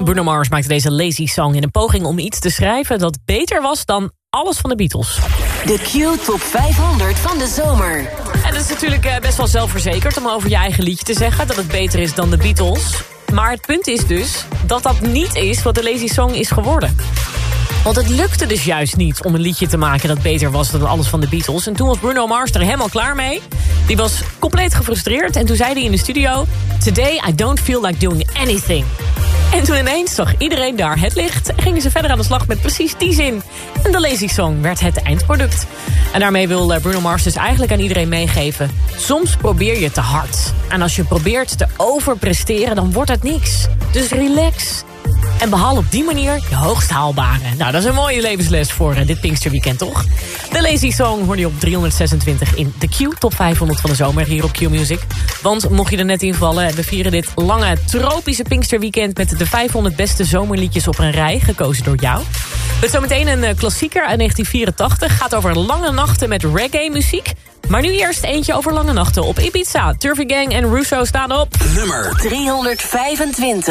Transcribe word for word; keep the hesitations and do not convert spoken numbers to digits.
Bruno Mars maakte deze Lazy Song in een poging om iets te schrijven dat beter was dan alles van de Beatles. De Q Top vijfhonderd van de zomer. En het is natuurlijk best wel zelfverzekerd om over je eigen liedje te zeggen dat het beter is dan de Beatles. Maar het punt is dus dat dat niet is wat de Lazy Song is geworden. Want het lukte dus juist niet om een liedje te maken dat beter was dan alles van de Beatles. En toen was Bruno Mars er helemaal klaar mee. Die was compleet gefrustreerd en toen zei hij in de studio: Today I don't feel like doing anything. En toen ineens zag iedereen daar het licht en gingen ze verder aan de slag met precies die zin. En de Lazy Song werd het eindproduct. En daarmee wil Bruno Mars dus eigenlijk aan iedereen meegeven: soms probeer je te hard. En als je probeert te overpresteren, dan wordt het niks. Dus relax. En behaal op die manier je hoogst haalbare. Nou, dat is een mooie levensles voor uh, dit Pinksterweekend, toch? De Lazy Song hoor je op driehonderdzesentwintig in de Q Top vijfhonderd van de zomer hier op Q Music. Want mocht je er net in vallen, we vieren dit lange tropische Pinksterweekend met de vijfhonderd beste zomerliedjes op een rij, gekozen door jou. Het zometeen een klassieker uit negentien vierentachtig. Gaat over lange nachten met reggae-muziek. Maar nu eerst eentje over lange nachten op Ibiza. Turvy Gang en Russo staan op nummer driehonderdvijfentwintig.